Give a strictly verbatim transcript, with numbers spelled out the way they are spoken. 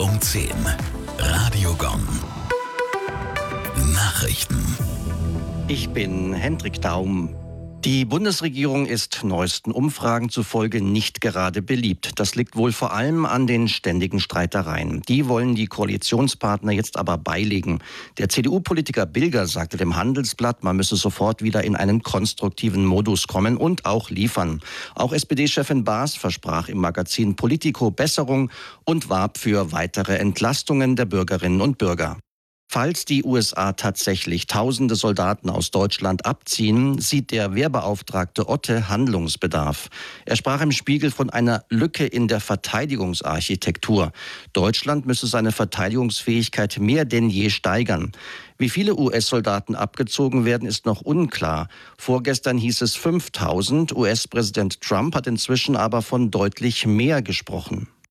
um zehn. Radio Gong. Nachrichten. Ich bin Hendrik Daum. Die Bundesregierung ist neuesten Umfragen zufolge nicht gerade beliebt. Das liegt wohl vor allem an den ständigen Streitereien. Die wollen die Koalitionspartner jetzt aber beilegen. Der C D U-Politiker Bilger sagte dem Handelsblatt, man müsse sofort wieder in einen konstruktiven Modus kommen und auch liefern. Auch S P D-Chefin Baas versprach im Magazin Politico Besserung und warb für weitere Entlastungen der Bürgerinnen und Bürger. Falls die U S A tatsächlich tausende Soldaten aus Deutschland abziehen, sieht der Wehrbeauftragte Otte Handlungsbedarf. Er sprach im Spiegel von einer Lücke in der Verteidigungsarchitektur. Deutschland müsse seine Verteidigungsfähigkeit mehr denn je steigern. Wie viele U S-Soldaten abgezogen werden, ist noch unklar. Vorgestern hieß es fünftausend. U S-Präsident Trump hat inzwischen aber von deutlich mehr gesprochen.